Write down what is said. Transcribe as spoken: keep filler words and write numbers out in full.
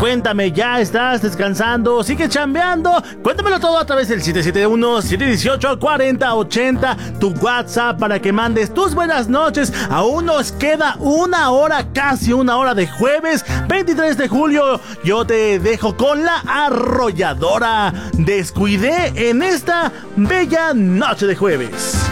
Cuéntame, ¿ya estás descansando? ¿Sigues chambeando? Cuéntamelo todo a través del siete siete uno, siete uno ocho, cuatro cero ocho cero, tu WhatsApp para que mandes tus buenas noches. Aún nos queda una hora, casi una hora de jueves veintitrés de julio. Yo te dejo con La Arrolladora. Descuidé en esta bella noche de jueves.